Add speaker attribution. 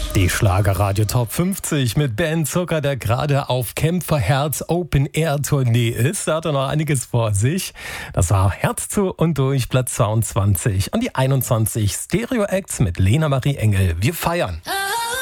Speaker 1: Die Schlagerradio Top 50 mit Ben Zucker, der gerade auf Kämpferherz Open Air Tournee ist. Da hat er noch einiges vor sich. Das war Herz zu und durch, Platz 22. Und die 21 Stereo Acts mit Lena Marie Engel. Wir feiern.